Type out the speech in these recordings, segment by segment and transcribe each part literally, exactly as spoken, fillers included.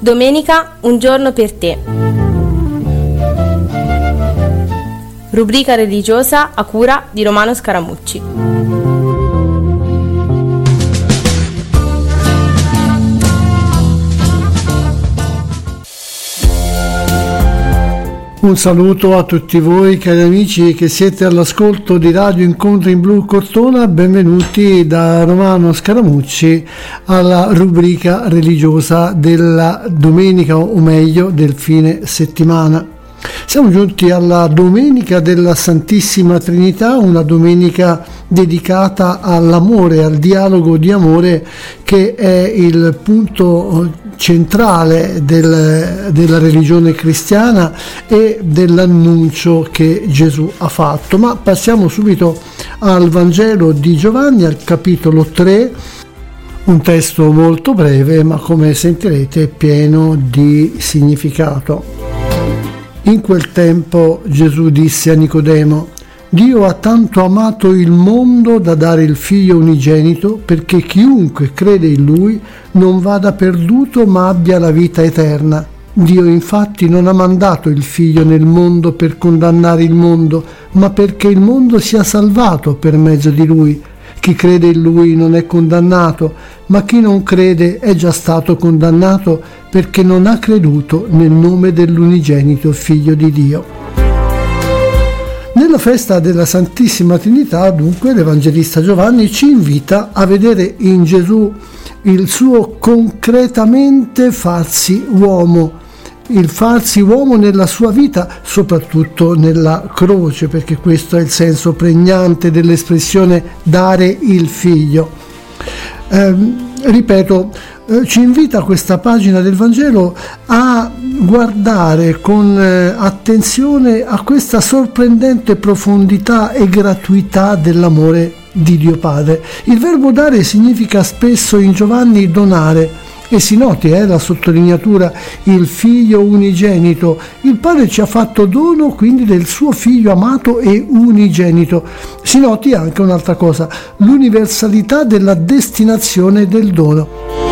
Domenica, un giorno per te. Rubrica religiosa a cura di Romano Scaramucci. Un saluto a tutti voi cari amici che siete all'ascolto di Radio Incontri in Blu Cortona, benvenuti da Romano Scaramucci alla rubrica religiosa della domenica, o meglio del fine settimana. Siamo giunti alla Domenica della Santissima Trinità, una domenica dedicata all'amore, al dialogo di amore che è il punto centrale del, della religione cristiana e dell'annuncio che Gesù ha fatto. Ma passiamo subito al Vangelo di Giovanni, al capitolo tre, un testo molto breve ma come sentirete pieno di significato. In quel tempo Gesù disse a Nicodemo: Dio ha tanto amato il mondo da dare il figlio unigenito perché chiunque crede in lui non vada perduto ma abbia la vita eterna. Dio infatti non ha mandato il figlio nel mondo per condannare il mondo, ma perché il mondo sia salvato per mezzo di lui. Chi crede in lui non è condannato, ma chi non crede è già stato condannato perché non ha creduto nel nome dell'unigenito Figlio di Dio. Nella festa della Santissima Trinità, dunque, l'Evangelista Giovanni ci invita a vedere in Gesù il suo concretamente farsi uomo, il farsi uomo nella sua vita, soprattutto nella croce, perché questo è il senso pregnante dell'espressione dare il figlio. Eh, ripeto, eh, ci invita questa pagina del Vangelo a guardare con eh, attenzione a questa sorprendente profondità e gratuità dell'amore di Dio Padre. Il verbo dare significa spesso in Giovanni donare. E si noti eh, la sottolineatura, il figlio unigenito. Il padre ci ha fatto dono quindi del suo figlio amato e unigenito. Si noti anche un'altra cosa, l'universalità della destinazione del dono.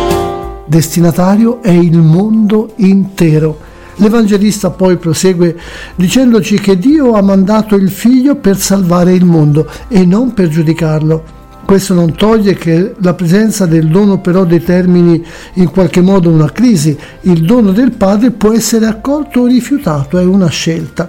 Destinatario è il mondo intero. L'Evangelista poi prosegue dicendoci che Dio ha mandato il figlio per salvare il mondo e non per giudicarlo. Questo non toglie che la presenza del dono però determini in qualche modo una crisi. Il dono del Padre può essere accolto o rifiutato, è una scelta.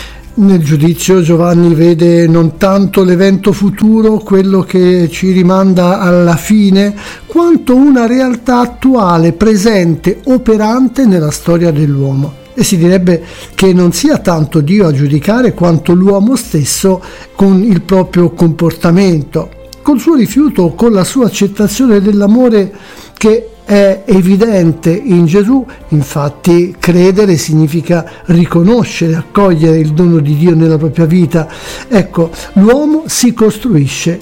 Nel giudizio Giovanni vede non tanto l'evento futuro, quello che ci rimanda alla fine, quanto una realtà attuale, presente, operante nella storia dell'uomo. E si direbbe che non sia tanto Dio a giudicare quanto l'uomo stesso con il proprio comportamento, col suo rifiuto, con la sua accettazione dell'amore che è evidente in Gesù. Infatti credere significa riconoscere, accogliere il dono di Dio nella propria vita. Ecco, l'uomo si costruisce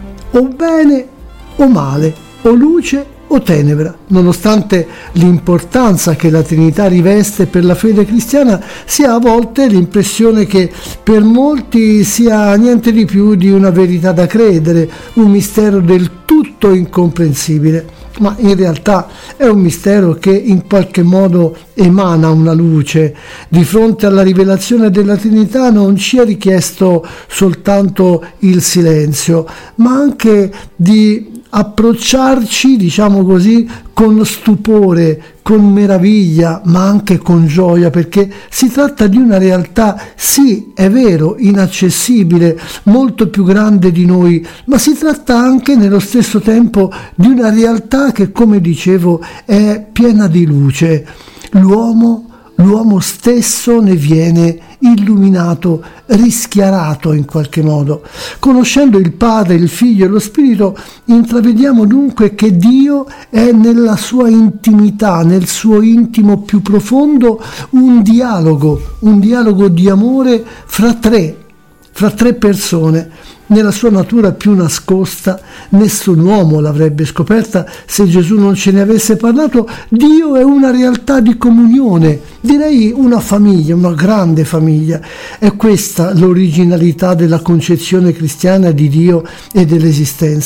o bene o male, o luce o tenebra. Nonostante l'importanza che la Trinità riveste per la fede cristiana, si ha a volte l'impressione che per molti sia niente di più di una verità da credere, un mistero del tutto incomprensibile. Ma in realtà è un mistero che in qualche modo emana una luce. Di fronte alla rivelazione della Trinità non ci è richiesto soltanto il silenzio, ma anche di approcciarci, diciamo così, con stupore, con meraviglia, ma anche con gioia, perché si tratta di una realtà, sì, è vero, inaccessibile, molto più grande di noi, ma si tratta anche nello stesso tempo di una realtà che, come dicevo, è piena di luce. L'uomo, l'uomo stesso ne viene illuminato, rischiarato in qualche modo. Conoscendo il Padre, il Figlio e lo Spirito, intravediamo dunque che Dio è nella sua intimità, nel suo intimo più profondo, un dialogo, un dialogo di amore fra tre, fra tre persone. Nella sua natura più nascosta, nessun uomo l'avrebbe scoperta se Gesù non ce ne avesse parlato. Dio è una realtà di comunione, direi una famiglia, una grande famiglia. È questa l'originalità della concezione cristiana di Dio e dell'esistenza.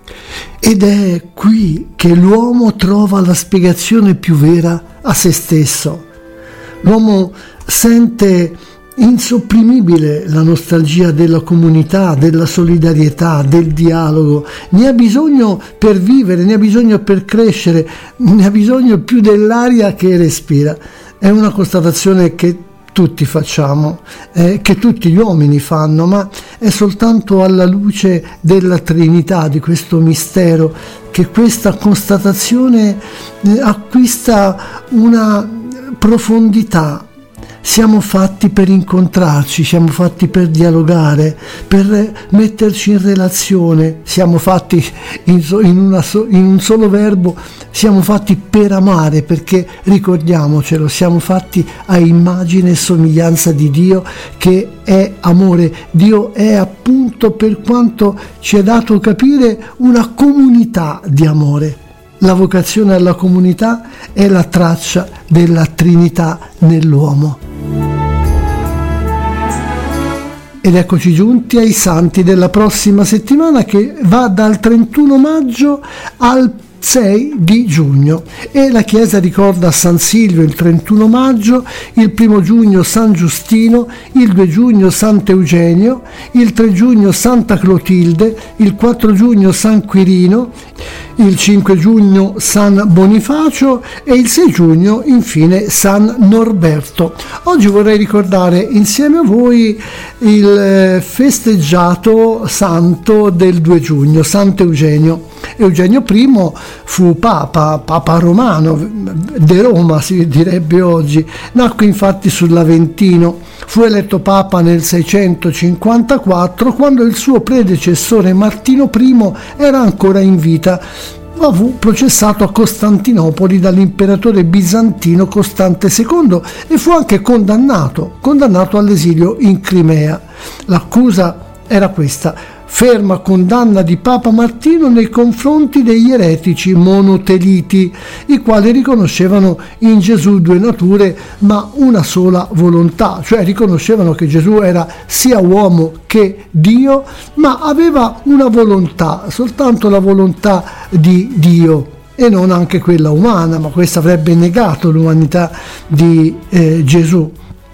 Ed è qui che l'uomo trova la spiegazione più vera a se stesso. L'uomo sente insopprimibile la nostalgia della comunità, della solidarietà, del dialogo. Ne ha bisogno per vivere, ne ha bisogno per crescere, ne ha bisogno più dell'aria che respira. È una constatazione che tutti facciamo, eh, che tutti gli uomini fanno, ma è soltanto alla luce della Trinità, di questo mistero, che questa constatazione eh, acquista una profondità. Siamo fatti per incontrarci, siamo fatti per dialogare, per metterci in relazione, siamo fatti in, so, in, una so, in un solo verbo, siamo fatti per amare, perché ricordiamocelo, siamo fatti a immagine e somiglianza di Dio, che è amore. Dio è, appunto, per quanto ci è dato capire, una comunità di amore. La vocazione alla comunità è la traccia della Trinità nell'uomo. Ed eccoci giunti ai santi della prossima settimana, che va dal trentuno maggio al sei di giugno, e la Chiesa ricorda San Silvio il trentuno maggio, il primo giugno San Giustino, il due giugno Sant'Eugenio, il tre giugno Santa Clotilde, il quattro giugno San Quirino, il cinque giugno San Bonifacio e il sei giugno infine San Norberto. Oggi vorrei ricordare insieme a voi il festeggiato santo del due giugno, Sant'Eugenio. Eugenio I fu papa, papa romano, de Roma si direbbe oggi. Nacque infatti sull'Aventino, fu eletto papa nel seicentocinquantaquattro, quando il suo predecessore Martino I era ancora in vita, ma fu processato a Costantinopoli dall'imperatore bizantino Costante secondo e fu anche condannato, condannato all'esilio in Crimea. L'accusa era questa: ferma condanna di Papa Martino nei confronti degli eretici monoteliti, i quali riconoscevano in Gesù due nature ma una sola volontà, cioè riconoscevano che Gesù era sia uomo che Dio, ma aveva una volontà, soltanto la volontà di Dio e non anche quella umana, ma questa avrebbe negato l'umanità di eh, Gesù.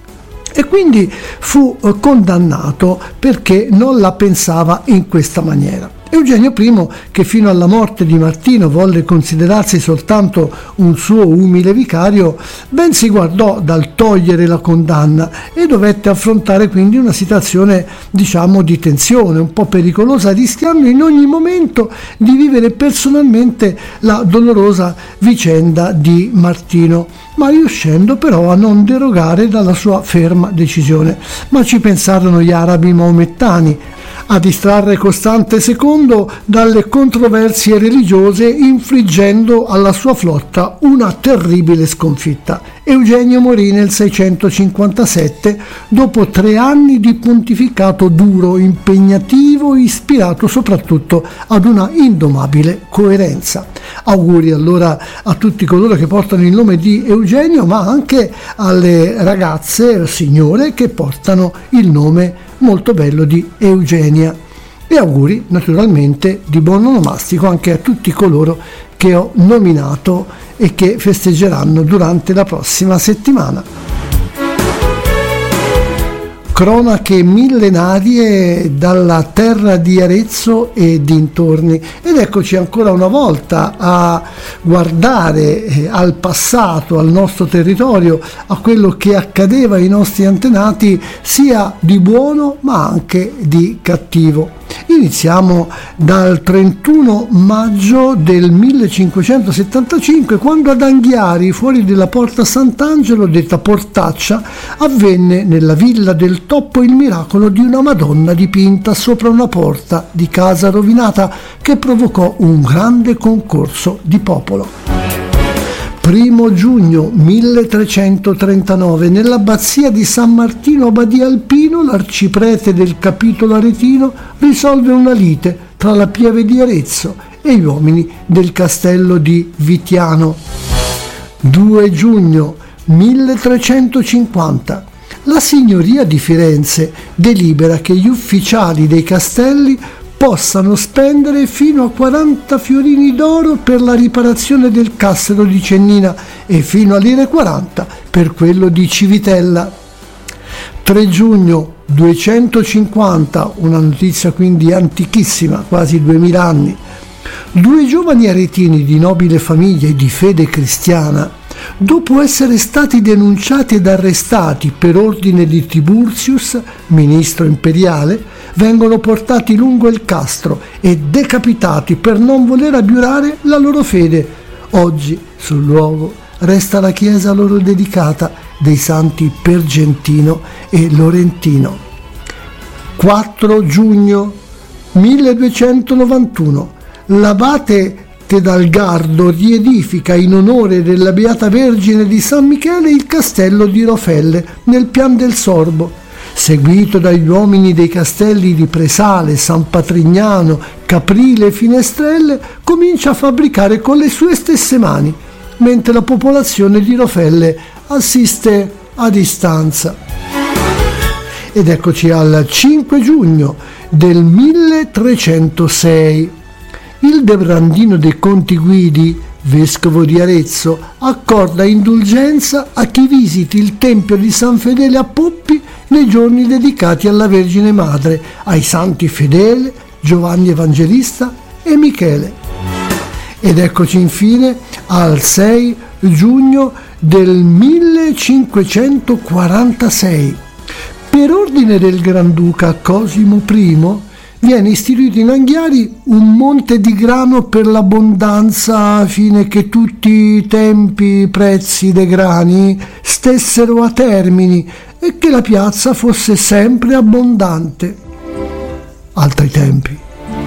E quindi fu condannato perché non la pensava in questa maniera. Eugenio I, che fino alla morte di Martino volle considerarsi soltanto un suo umile vicario, ben si guardò dal togliere la condanna e dovette affrontare quindi una situazione, diciamo, di tensione, un po' pericolosa, rischiando in ogni momento di vivere personalmente la dolorosa vicenda di Martino, ma riuscendo però a non derogare dalla sua ferma decisione. Ma ci pensarono gli arabi maomettani a distrarre Costante secondo dalle controversie religiose, infliggendo alla sua flotta una terribile sconfitta. Eugenio morì nel seicentocinquantasette dopo tre anni di pontificato duro, impegnativo, ispirato soprattutto ad una indomabile coerenza. Auguri allora a tutti coloro che portano il nome di Eugenio, ma anche alle ragazze, signore, che portano il nome molto bello di Eugenia. E auguri naturalmente di buon onomastico anche a tutti coloro che ho nominato e che festeggeranno durante la prossima settimana. Cronache millenarie dalla terra di Arezzo e dintorni, ed eccoci ancora una volta a guardare al passato, al nostro territorio, a quello che accadeva ai nostri antenati, sia di buono ma anche di cattivo. Iniziamo dal trentuno maggio del millecinquecentosettantacinque, quando ad Anghiari, fuori della Porta Sant'Angelo, detta Portaccia, avvenne nella Villa del Toppo il miracolo di una Madonna dipinta sopra una porta di casa rovinata, che provocò un grande concorso di popolo. Primo giugno milletrecentotrentanove, nell'abbazia di San Martino a Badia Alpino, l'arciprete del capitolo aretino risolve una lite tra la pieve di Arezzo e gli uomini del castello di Vitiano. due giugno milletrecentocinquanta, la signoria di Firenze delibera che gli ufficiali dei castelli possano spendere fino a quaranta fiorini d'oro per la riparazione del cassero di Cennina e fino a lire quaranta per quello di Civitella. tre giugno duecentocinquanta, una notizia quindi antichissima, quasi duemila anni. Due giovani aretini di nobile famiglia e di fede cristiana, dopo essere stati denunciati ed arrestati per ordine di Tiburtius, ministro imperiale, vengono portati lungo il castro e decapitati per non voler abiurare la loro fede. Oggi sul luogo resta la chiesa loro dedicata dei santi Pergentino e Lorentino. quattro giugno milleduecentonovantuno, l'abate Tedalgardo riedifica in onore della Beata Vergine di San Michele il castello di Rofelle nel Pian del Sorbo. Seguito dagli uomini dei castelli di Presale, San Patrignano, Caprile e Finestrelle, comincia a fabbricare con le sue stesse mani, mentre la popolazione di Rofelle assiste a distanza. Ed eccoci al cinque giugno del milletrecentosei. Il Debrandino dei Conti Guidi, vescovo di Arezzo, accorda indulgenza a chi visiti il Tempio di San Fedele a Poppi nei giorni dedicati alla Vergine Madre, ai santi Fedele, Giovanni Evangelista e Michele. Ed eccoci infine al sei giugno del millecinquecentoquarantasei. Per ordine del Granduca Cosimo I viene istituito in Anghiari un monte di grano per l'abbondanza, a fine che tutti i tempi prezzi dei grani stessero a termini e che la piazza fosse sempre abbondante. Altri tempi.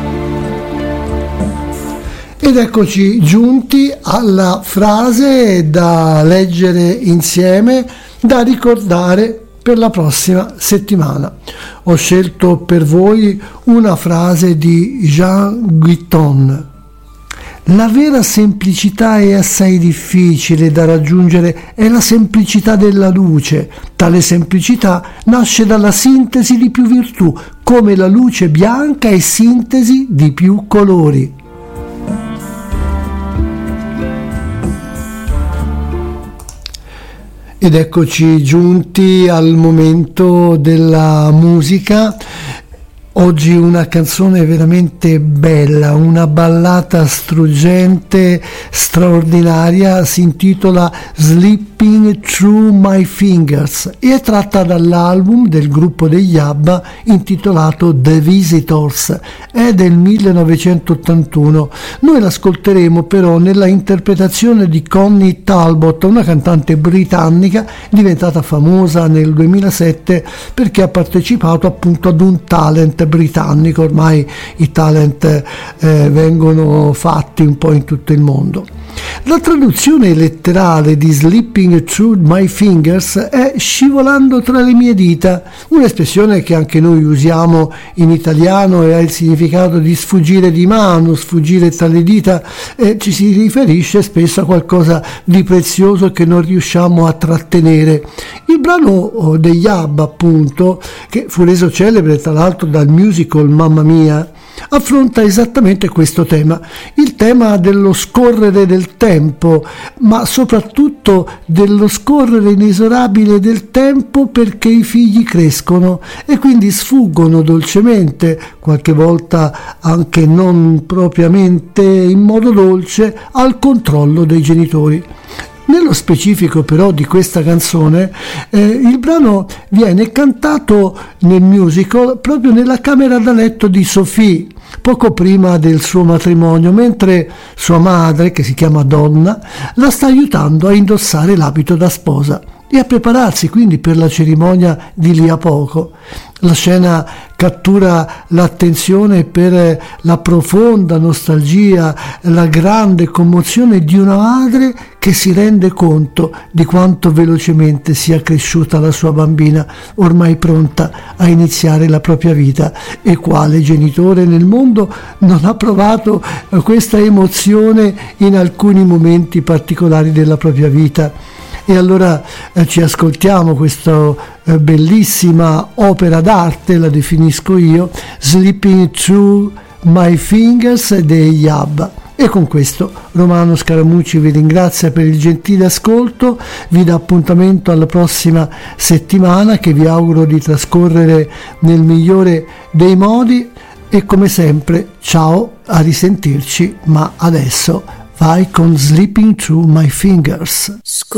Ed eccoci giunti alla frase da leggere insieme, da ricordare per la prossima settimana. Ho scelto per voi una frase di Jean Guiton. La vera semplicità è assai difficile da raggiungere, è la semplicità della luce. Tale semplicità nasce dalla sintesi di più virtù, come la luce bianca è sintesi di più colori. Ed eccoci giunti al momento della musica. Oggi una canzone veramente bella, una ballata struggente, straordinaria, si intitola Slipping Through My Fingers e è tratta dall'album del gruppo degli ABBA intitolato The Visitors, è del millenovecentottantuno. Noi l'ascolteremo però nella interpretazione di Connie Talbot, una cantante britannica diventata famosa nel duemilasette perché ha partecipato appunto ad un talent britannico. Ormai i talent eh, vengono fatti un po' in tutto il mondo. La traduzione letterale di Slipping Through My Fingers è scivolando tra le mie dita, un'espressione che anche noi usiamo in italiano e ha il significato di sfuggire di mano, sfuggire tra le dita, e ci si riferisce spesso a qualcosa di prezioso che non riusciamo a trattenere. Il brano degli ABBA, appunto, che fu reso celebre tra l'altro dal musical Mamma Mia, affronta esattamente questo tema, il tema dello scorrere del tempo, ma soprattutto dello scorrere inesorabile del tempo, perché i figli crescono e quindi sfuggono dolcemente, qualche volta anche non propriamente in modo dolce, al controllo dei genitori. Nello specifico però di questa canzone, eh, il brano viene cantato nel musical proprio nella camera da letto di Sophie, poco prima del suo matrimonio, mentre sua madre, che si chiama Donna, la sta aiutando a indossare l'abito da sposa e a prepararsi quindi per la cerimonia di lì a poco. La scena cattura l'attenzione per la profonda nostalgia, la grande commozione di una madre che si rende conto di quanto velocemente sia cresciuta la sua bambina, ormai pronta a iniziare la propria vita. E quale genitore nel mondo non ha provato questa emozione in alcuni momenti particolari della propria vita? E allora eh, ci ascoltiamo questa eh, bellissima opera d'arte, la definisco io, Slipping Through My Fingers degli ABBA. E con questo Romano Scaramucci vi ringrazia per il gentile ascolto, vi dà appuntamento alla prossima settimana che vi auguro di trascorrere nel migliore dei modi e come sempre ciao, a risentirci, ma adesso vai con Slipping Through My Fingers.